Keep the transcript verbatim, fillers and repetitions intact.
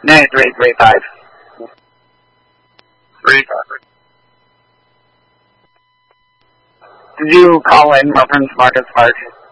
nine three three five. Three five. Did you call in reference Marcus Park?